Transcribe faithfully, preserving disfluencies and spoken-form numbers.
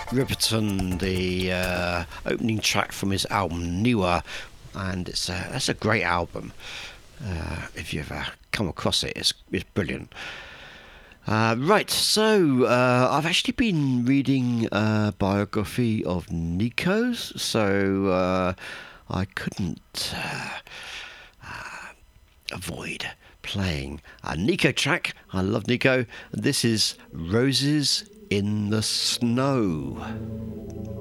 Riverton, the uh, opening track from his album Newer, and it's a, that's a great album. Uh, if you ever come across it, it's, it's brilliant. Uh, right, so uh, I've actually been reading a biography of Nico's, so uh, I couldn't uh, uh, avoid playing a Nico track. I love Nico. This is Roses in the Snow.